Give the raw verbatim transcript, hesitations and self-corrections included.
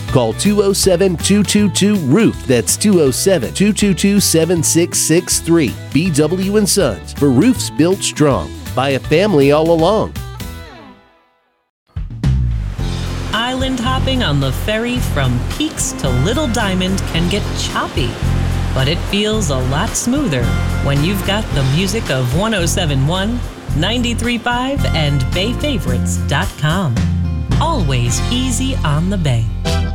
Call two oh seven, two two two, roof. That's two oh seven, two two two, seven six six three. B W and Sons, for roofs built strong by a family all along. Island hopping on the ferry from Peaks to Little Diamond can get choppy, but it feels a lot smoother when you've got the music of one oh seven point one, ninety-three point five, and Bay Favorites dot com. Always easy on the Bay.